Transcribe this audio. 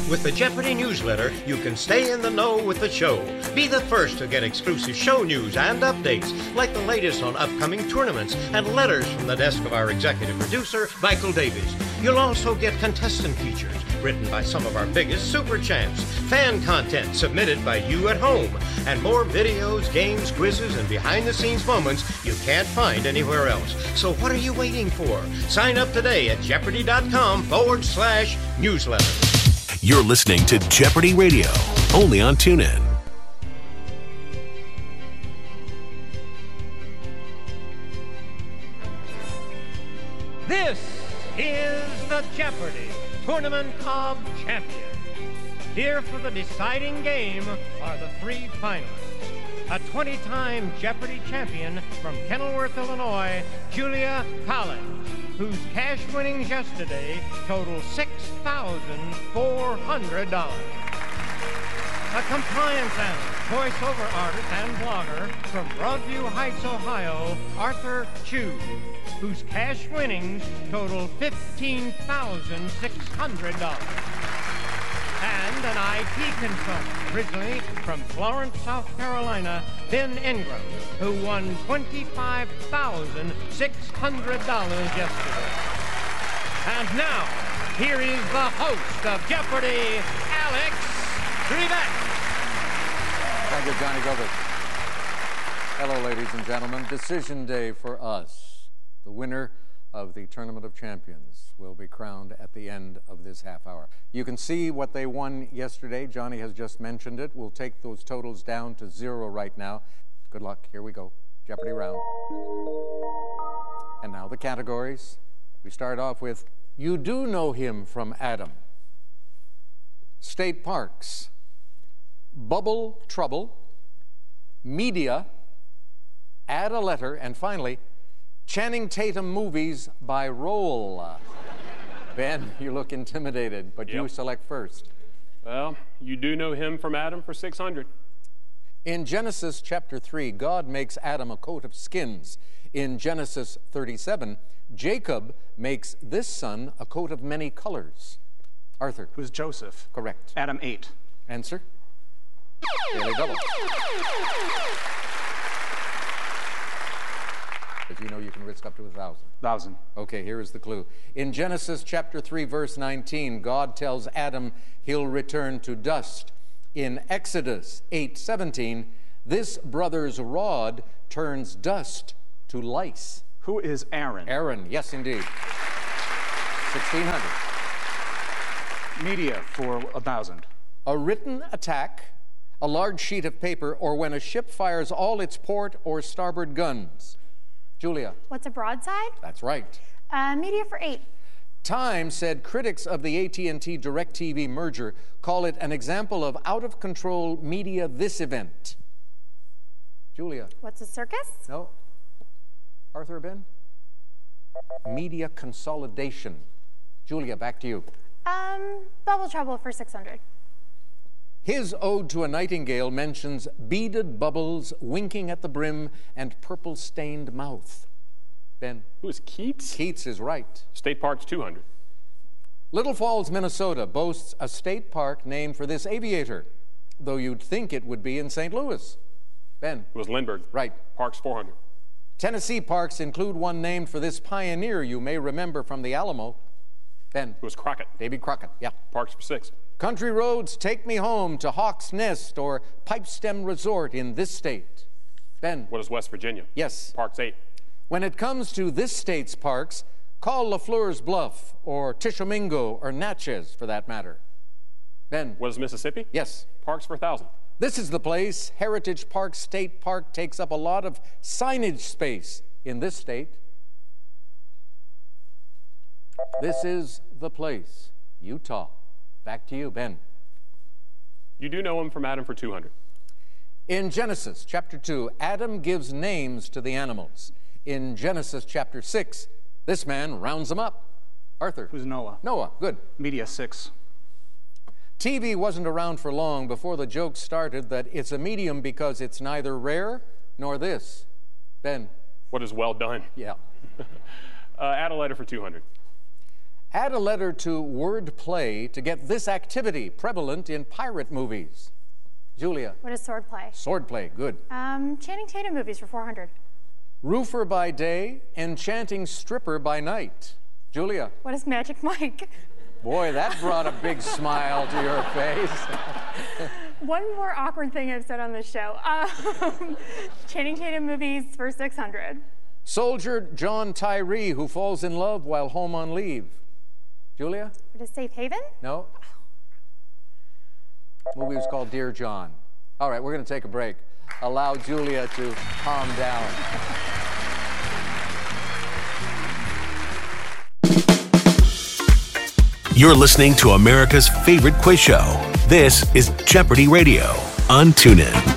With the Jeopardy newsletter, you can stay in the know with the show. Be the first to get exclusive show news and updates, like the latest on upcoming tournaments and letters from the desk of our executive producer, Michael Davies. You'll also get contestant features written by some of our biggest super champs, fan content submitted by you at home, and more videos, games, quizzes, and behind-the-scenes moments you can't find anywhere else. So what are you waiting for? Sign up today at Jeopardy.com/newsletter. You're listening to Jeopardy Radio, only on TuneIn. This is the Jeopardy Tournament of Champions. Here for the deciding game are the three finalists. A 20-time Jeopardy champion from Kenilworth, Illinois, Julia Collins, whose cash winnings yesterday total $6,400. A compliance analyst, voiceover artist, and blogger from Broadview Heights, Ohio, Arthur Chu, whose cash winnings total $15,600. And an IT consultant, originally from Florence, South Carolina, Ben Ingram, who won $25,600 yesterday. And now, here is the host of Jeopardy, Alex Trebek. Thank you, Johnny Gilbert. Hello, ladies and gentlemen. Decision day for us. The winner of the Tournament of Champions will be crowned at the end of this half hour. You can see what they won yesterday. Johnny has just mentioned it. We'll take those totals down to 0 right now. Good luck. Here we go. Jeopardy round. And now the categories. We start off with, you do know him from Adam. State parks. Bubble trouble. Media. Add a letter. And finally, Channing Tatum movies by roll. Ben, you look intimidated, but you select first. Well, you do know him from Adam for 600. In Genesis chapter 3, God makes Adam a coat of skins. In Genesis 37, Jacob makes this son a coat of many colors. Arthur. Who's Joseph? Correct. Adam 8. Answer. Daily double. As you know, you can risk up to 1,000. 1,000. Okay, here is the clue. In Genesis chapter 3, verse 19, God tells Adam he'll return to dust. In Exodus 8:17, this brother's rod turns dust to lice. Who is Aaron? Aaron, yes, indeed. 1,600. Media for 1,000. A written attack, a large sheet of paper, or when a ship fires all its port or starboard guns. Julia. What's a broadside? That's right. Media for 8. Time said critics of the AT&T DirecTV merger call it an example of out-of-control media this event. Julia. What's a circus? No. Arthur, Ben? Media consolidation. Julia, back to you. Bubble trouble for 600. His Ode to a Nightingale mentions beaded bubbles winking at the brim and purple-stained mouth. Ben? Who is Keats? Keats is right. State Park's 200. Little Falls, Minnesota boasts a state park named for this aviator, though you'd think it would be in St. Louis. Ben? It was Lindbergh. Right. Park's 400. Tennessee parks include one named for this pioneer you may remember from the Alamo. Ben? It was Crockett. Davy Crockett, yeah. Park's for 6. Country roads take me home to Hawk's Nest or Pipestem Resort in this state. Ben? What is West Virginia? Yes. Park's 8. When it comes to this state's parks, call LaFleur's Bluff or Tishomingo or Natchez for that matter. Ben? What is Mississippi? Yes. Park's for 1,000. This is the place. Heritage Park State Park takes up a lot of signage space in this state. This is the place. Utah. Back to you, Ben. You do know him from Adam for 200. In Genesis chapter 2, Adam gives names to the animals. In Genesis chapter 6, this man rounds them up. Arthur. Who's Noah? Noah, good. Media 6. TV wasn't around for long before the joke started that it's a medium because it's neither rare nor this. Ben. What is well done? Yeah. Add a letter for 200. Add a letter to wordplay to get this activity prevalent in pirate movies. Julia. What is swordplay? Swordplay, good. Channing Tatum movies for 400. Roofer by day, enchanting stripper by night. Julia. What is Magic Mike? Boy, that brought a big smile to your face. One more awkward thing I've said on this show. Channing Tatum movies for 600. Soldier John Tyree who falls in love while home on leave. Julia? What is Safe Haven? No. Movie was called Dear John. All right, we're going to take a break. Allow Julia to calm down. You're listening to America's favorite quiz show. This is Jeopardy Radio on TuneIn.